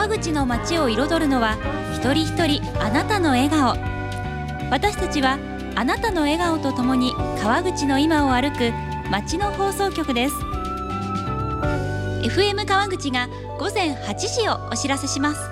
川口の街を彩るのは一人一人あなたの笑顔。私たちはあなたの笑顔とともに川口の今を歩く街の放送局です。 FM 川口が午前8時をお知らせします。